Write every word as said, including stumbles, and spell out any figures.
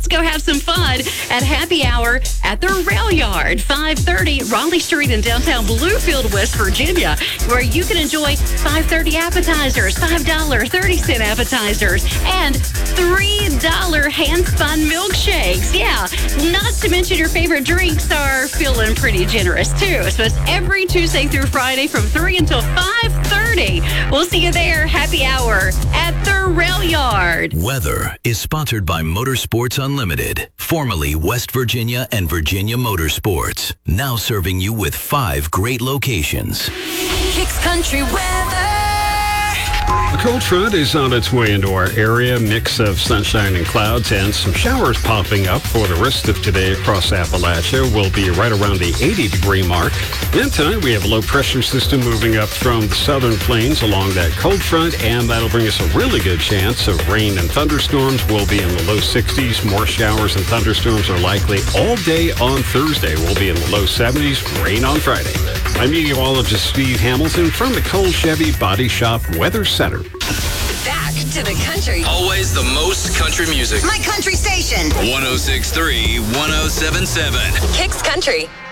go have some fun at Happy Hour at the Rail Yard, five thirty Raleigh Street in downtown Bluefield, West Virginia, where you can enjoy five thirty appetizers, five dollars and thirty cents appetizers, and three dollars hand-spun milkshakes. Yeah, not to mention your favorite drinks are feeling pretty generous, too. So it's every Tuesday through Friday from three until five thirty. We'll see you there, Happy Hour at the Rail Yard. Weather is sponsored by Motorsports Unlimited, formerly West Virginia and Virginia Motorsports, now serving you with five great locations. Kicks Country weather. A cold front is on its way into our area. Mix of sunshine and clouds and some showers popping up for the rest of today across Appalachia. We'll be right around the eighty degree mark. Then tonight we have a low pressure system moving up from the southern plains along that cold front, and that'll bring us a really good chance of rain and thunderstorms. We'll be in the low sixties. More showers and thunderstorms are likely all day on Thursday. We'll be in the low seventies. Rain on Friday. I'm meteorologist Steve Hamilton from the Cole Chevy Body Shop Weather Center. Back to the country. Always the most country music. My country station. one oh six point three, one oh seven point seven. Kicks Country.